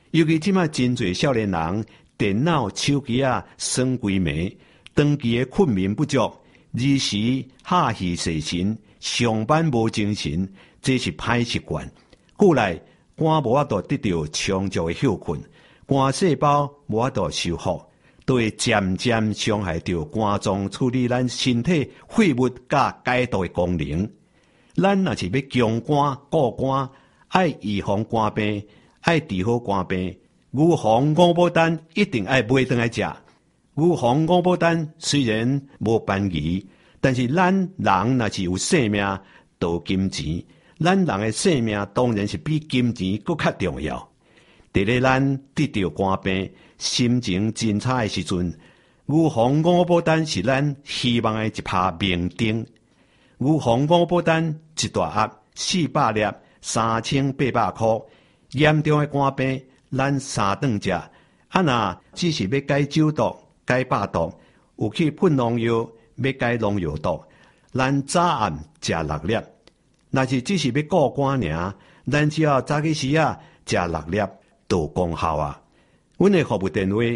尤其即摆真侪少年人电脑、手机耍规暝，长期的困眠不足，日时下戏洗神，上班无精神，这是歹习惯。故来肝无法度得到充足的休困，肝细胞无法度修复，都会渐渐伤害到肝脏处理咱身体废物甲解毒的功能。咱若是要强肝固肝，爱预防肝病，爱治好肝病，预防五宝丹一定爱买回来吃。预防五宝丹虽然无便宜，但是咱人若是有性命，就有金钱。咱人的性命当然是比金钱更较重要。伫咧咱得到肝病、心情真差的时阵，预防五宝丹是咱希望的一拍明灯。预防五宝丹一大盒400粒，3800块。严重的肝病，咱3顿食。若只是要解酒毒、解百毒，有去喷农药，要解农药毒，咱早暗食6粒。若是只是要顾肝尔，咱只要早起时食6粒就有功效啊！阮的服务电话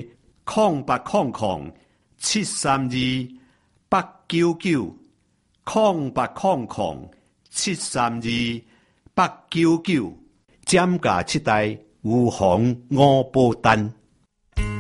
0800-732-899，0800-732-899，减价7代预防五宝丹。